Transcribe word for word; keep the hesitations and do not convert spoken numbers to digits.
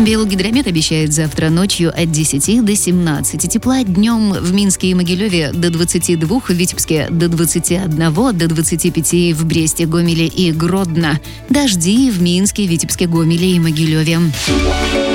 Белгидромет обещает завтра ночью от десяти до семнадцати тепла, днем в Минске и Могилеве до двадцати двух, в Витебске до двадцати одного, до двадцати пяти в Бресте, Гомеле и Гродно. Дожди в Минске, Витебске, Гомеле и Могилеве.